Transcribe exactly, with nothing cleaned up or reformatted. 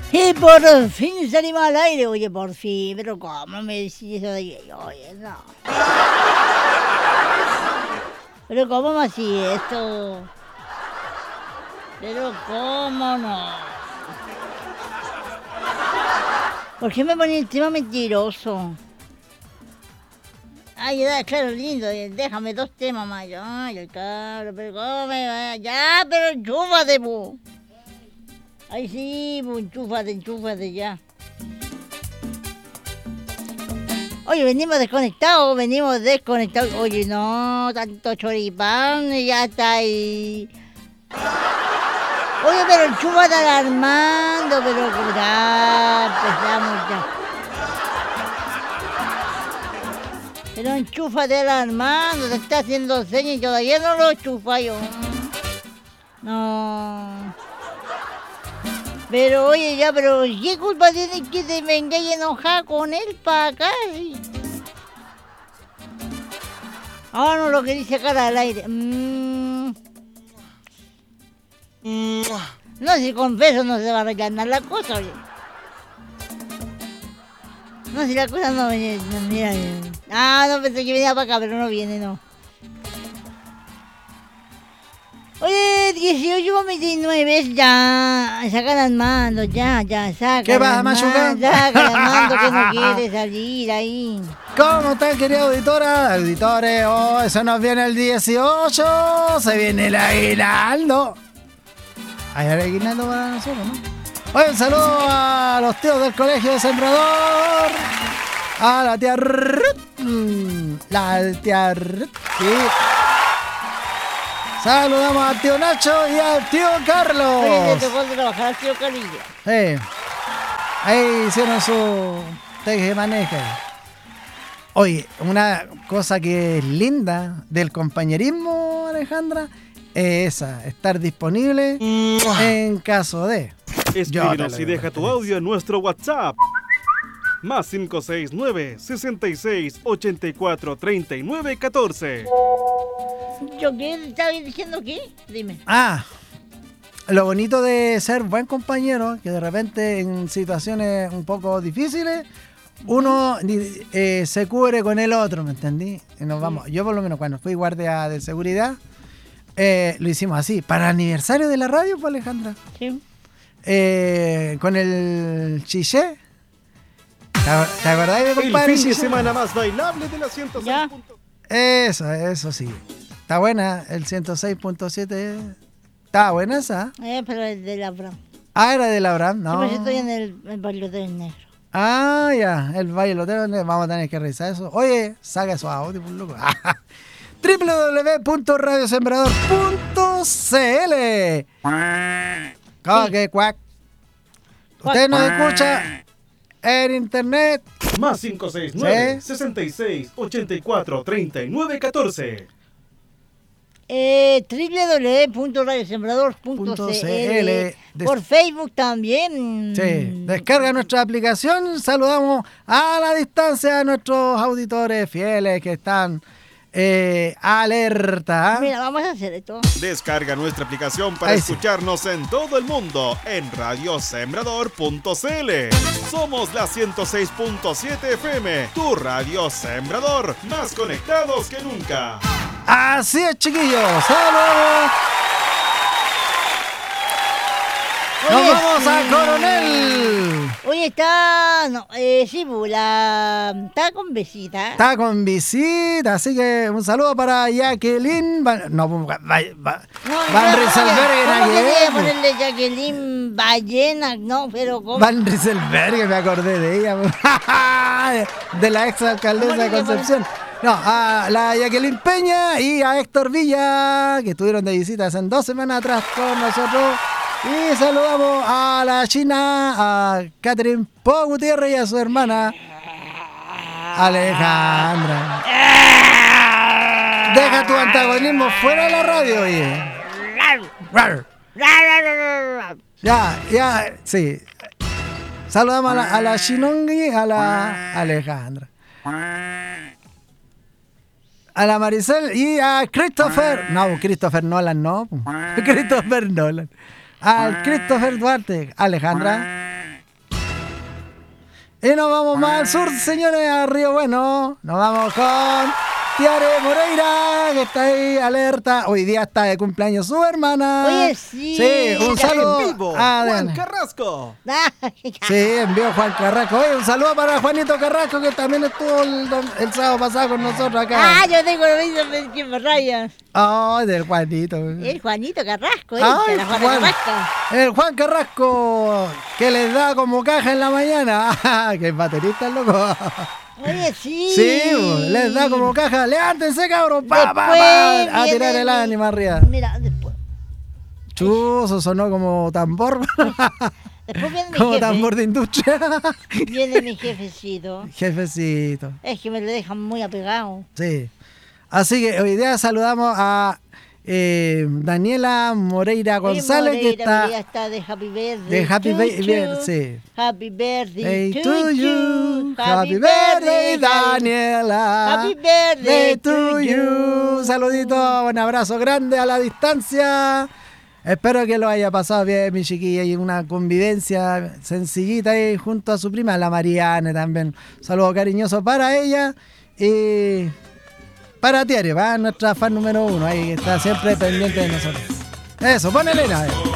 Y por fin salimos al aire, oye, por fin, pero ¿cómo me decís eso de que, oye, no? Pero ¿cómo me hacís esto? Pero ¿cómo no? ¿Por qué me pones el tema mentiroso? Ay, ya, claro, lindo, déjame dos temas más. Ay, el cabro, pero ¿cómo me va? Ya, pero enchúfate, pu. Ay, sí, pu, enchúfate, enchúfate ya. Oye, venimos desconectados, venimos desconectados. Oye, no, tanto choripán, ya está ahí. Oye, pero enchúfate al Armando, pero ya, empezamos ya. Pero enchúfate al Armando, te está haciendo señas y todavía no lo enchufa yo. No. Pero oye, ya, pero ¿qué culpa tiene que te vengáis enojada con él para acá? ¿Sí? Ahora no lo queréis sacar al aire. Mm. No, si con besos no se va a arreglar la cosa, oye. No, si la cosa no viene, no, mira. Ah, no, pensé que venía para acá, pero no viene, no. Oye, dieciocho veintinueve, ya, saca las manos, ya, ya, saca. ¿Qué pasa, Machuca? Saca las manos que no quiere salir ahí. ¿Cómo están, querida auditora? Auditores, oh, eso nos viene el dieciocho, se viene el aguinaldo. Hay aguinaldo para nosotros, ¿no? Oye, un saludo a los tíos del colegio de Sembrador, a la tía Ruth, la tía Ruth, sí. Saludamos al tío Nacho y al tío Carlos. Oye, te tocó trabajar al tío Carlos. Sí. Ahí hicieron su teje maneje. Oye, una cosa que es linda del compañerismo, Alejandra, es esa, estar disponible en caso de. Escríbenos y deja tu audio en nuestro WhatsApp. Más cinco seis nueve, sesenta y seis, ochenta y cuatro, treinta y nueve, catorce. ¿Yo qué? ¿Estaba diciendo qué? Dime. Ah, lo bonito de ser buen compañero, que de repente en situaciones un poco difíciles, uno eh, se cubre con el otro, ¿me entendí? Y nos vamos. Yo por lo menos cuando fui guardia de seguridad, eh, lo hicimos así. Para el aniversario de la radio, pues, Alejandra. Sí. Eh, con el chiché. ¿Te, ¿Te acordás de compadre? El fin de semana más bailable de la ciento seis. Eso, eso sí. Está buena, el ciento seis punto siete. Está buena esa. Eh, pero es de la Abraham. Ah, era de la Abraham, no. Sí, pues estoy en el, el bailoteo negro. Ah, ya, el bailoteo negro. Vamos a tener que revisar eso. Oye, saca esos audios, por loco. doble u doble u doble u punto radio sembrador punto c l. ¿Cómo Sí. que cuac? Usted nos escucha en internet. Más cinco seis nueve, ¿Sí? sesenta y seis, ochenta y cuatro, treinta y nueve, catorce. Eh, doble u doble u doble u punto radio sembrador punto c l. Por Facebook también. Sí, descarga nuestra aplicación. Saludamos a la distancia a nuestros auditores fieles que están eh, alerta. Mira, vamos a hacer esto. Descarga nuestra aplicación para Ahí sí. escucharnos en todo el mundo en radio sembrador punto c l. Somos la ciento seis punto siete F M, tu radio Sembrador, más conectados que nunca. Así es, chiquillos. ¡Saludos! ¡Nos Oye, vamos a sí. Coronel! Oye, está. No, eh, sí, bu, la. Está con visita. Está con visita, así que un saludo para Jacqueline. Van, no, va, va, va, No, Van no, Rieselberg ¿cómo aquí, quería eh, ponerle Jacqueline Ballena? No, pero ¿cómo? Van Rieselberg, me acordé de ella. De la ex alcaldesa de Concepción. No, a la Jacqueline Peña y a Héctor Villa, que estuvieron de visita hace dos semanas atrás con nosotros. Y saludamos a la China, a Catherine Po Gutiérrez y a su hermana Alejandra. Deja tu antagonismo fuera de la radio, oye. Ya, ya, sí. Saludamos a la, a la Shinongi, a la Alejandra, a la Maricel y a Christopher. No, Christopher Nolan, no. Christopher Nolan. Al Christopher Duarte, Alejandra. Y nos vamos más al sur, señores, a Río Bueno. Nos vamos con Tiare Moreira, que está ahí alerta. Hoy día está de cumpleaños su hermana. Oye, sí. Sí, un Ya saludo En vivo, a Juan Diana. Carrasco. Sí, envió Juan Carrasco. Oye, un saludo para Juanito Carrasco, que también estuvo el, dom- el sábado pasado con nosotros acá. Ah, yo tengo lo mismo que me rayas. Ay, del Juanito. El Juanito Carrasco, ¿eh? Ay, Que la Juana Juan. Carrasco. El Juan Carrasco, que les da como caja en la mañana. Que es baterista, el loco. Oye, sí. Sí, les da como caja. Levántense, cabros. Pa, pa, pa, Después a tirar viene el mi- ánimo arriba. Mira, después, Chuzo, sonó como tambor. después viene mi Como jefe. tambor de industria. Viene mi jefecito. Jefecito. Es que me lo dejan muy apegado. Sí. Así que hoy día saludamos a eh, Daniela Moreira González, Oye, que Moreira, está Moreira está de Happy Birthday. de Happy to Birthday. you. Sí. Happy Birthday Hey, to, to you. you. Happy birthday, Daniela. Happy birthday Day to you. Un saludito, un abrazo grande a la distancia. Espero que lo haya pasado bien, mi chiquilla, y una convivencia sencillita ahí junto a su prima, la Mariana también. Un saludo cariñoso para ella y para Tiare, para nuestra fan número uno, ahí que está siempre pendiente de nosotros. Eso, ponele, Elena.